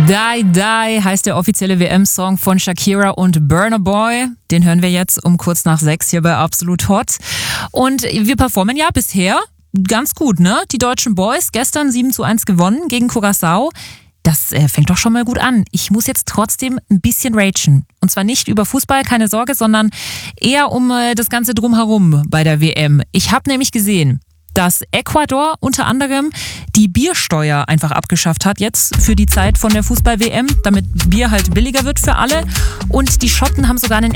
Die Die heißt der offizielle WM-Song von Shakira und Burna Boy. Den hören wir jetzt um kurz nach 6 hier bei Absolut Hot. Und wir performen ja bisher ganz gut, ne? Die deutschen Boys, gestern 7:1 gewonnen gegen Curaçao. Das fängt doch schon mal gut an. Ich muss jetzt trotzdem ein bisschen ragen. Und zwar nicht über Fußball, keine Sorge, sondern eher um das Ganze drumherum bei der WM. Ich habe nämlich gesehen, dass Ecuador unter anderem die Biersteuer einfach abgeschafft hat jetzt für die Zeit von der Fußball-WM, damit Bier halt billiger wird für alle. Und die Schotten haben sogar einen